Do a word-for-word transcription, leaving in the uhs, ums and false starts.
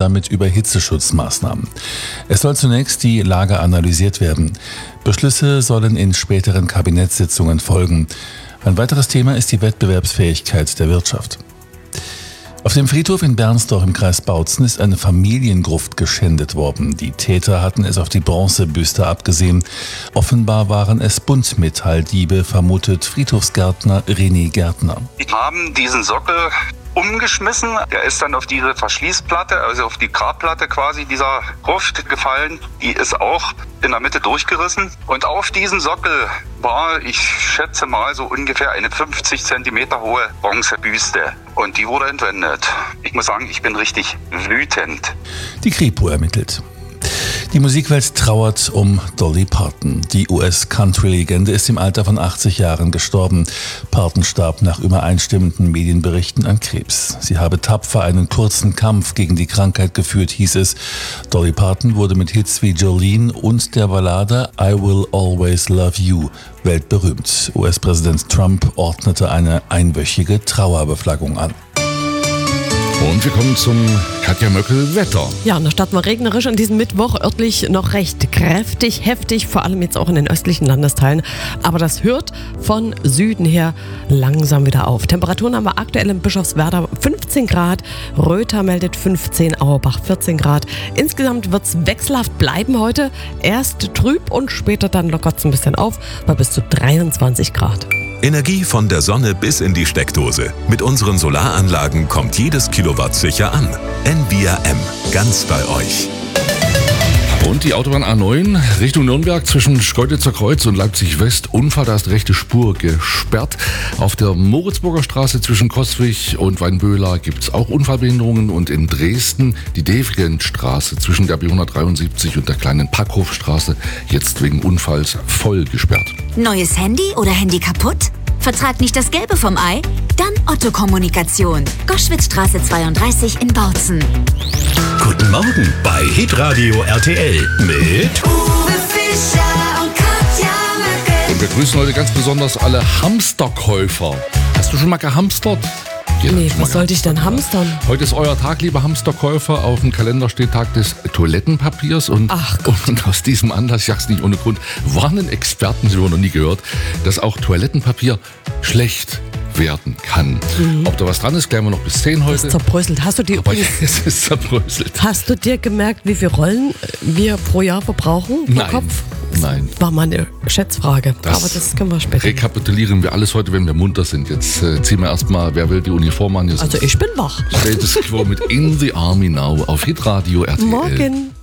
damit über Hitzeschutzmaßnahmen. Es soll zunächst die Lage analysiert werden. Beschlüsse sollen in späteren Kabinettssitzungen folgen. Ein weiteres Thema ist die Wettbewerbsfähigkeit der Wirtschaft. Auf dem Friedhof in Bernsdorf im Kreis Bautzen ist eine Familiengruft geschändet worden. Die Täter hatten es auf die Bronzebüste abgesehen. Offenbar waren es Buntmetalldiebe, vermutet Friedhofsgärtner René Gärtner. Die haben diesen Sockel umgeschmissen. Der ist dann auf diese Verschließplatte, also auf die Grabplatte quasi dieser Gruft gefallen. Die ist auch in der Mitte durchgerissen. Und auf diesem Sockel war, ich schätze mal, so ungefähr eine fünfzig Zentimeter hohe Bronzebüste. Und die wurde entwendet. Ich muss sagen, ich bin richtig wütend. Die Kripo ermittelt. Die Musikwelt trauert um Dolly Parton. Die U S-Country-Legende ist im Alter von achtzig Jahren gestorben. Parton starb nach übereinstimmenden Medienberichten an Krebs. Sie habe tapfer einen kurzen Kampf gegen die Krankheit geführt, hieß es. Dolly Parton wurde mit Hits wie Jolene und der Ballade I Will Always Love You weltberühmt. U S-Präsident Trump ordnete eine einwöchige Trauerbeflaggung an. Und wir kommen zum Katja Möckel Wetter. Ja, in der Stadt war regnerisch an diesem Mittwoch, örtlich noch recht kräftig, heftig, vor allem jetzt auch in den östlichen Landesteilen. Aber das hört von Süden her langsam wieder auf. Temperaturen haben wir aktuell in Bischofswerda fünfzehn Grad, Röther meldet fünfzehn, Auerbach vierzehn Grad. Insgesamt wird es wechselhaft bleiben heute. Erst trüb und später dann lockert es ein bisschen auf bei bis zu dreiundzwanzig Grad. Energie von der Sonne bis in die Steckdose. Mit unseren Solaranlagen kommt jedes Kilowatt sicher an. N V R M, ganz bei euch. Und die Autobahn A neun Richtung Nürnberg zwischen Schkeuditzer Kreuz und Leipzig West. Unfall, da ist die rechte Spur gesperrt. Auf der Moritzburger Straße zwischen Coswig und Weinböhler gibt es auch Unfallbehinderungen. Und in Dresden die Devrient-Straße zwischen der B hundertdreiundsiebzig und der kleinen Packhofstraße jetzt wegen Unfalls voll gesperrt. Neues Handy oder Handy kaputt? Vertrag nicht das Gelbe vom Ei? Dann Otto Kommunikation. Goschwitzstraße zweiunddreißig in Bautzen. Guten Morgen bei Hitradio R T L mit Uwe Fischer und Katja Möckel. Und wir grüßen heute ganz besonders alle Hamsterkäufer. Hast du schon mal gehamstert? Ja, Nee, was sollte ich denn hamstern? Heute ist euer Tag, liebe Hamsterkäufer. Auf dem Kalender steht Tag des Toilettenpapiers. Und, Ach Gott. und aus diesem Anlass, ich sag's nicht ohne Grund, warnen Experten, sie haben noch nie gehört, dass auch Toilettenpapier schlecht werden kann. Mhm. Ob da was dran ist, klären wir noch bis zehn heute. Das ist zerbröselt. Hast du dir Aber übrigens, es ist zerbröselt. hast du dir gemerkt, wie viele Rollen wir pro Jahr verbrauchen pro Nein. Kopf? Nein. War mal eine Schätzfrage. Das Aber das können wir später. Rekapitulieren wir alles heute, wenn wir munter sind. Jetzt äh, ziehen wir erstmal, wer will die Uniform an? Hier Also ich bin wach. Status Quo mit In the Army Now auf Hitradio R T L. Morgen.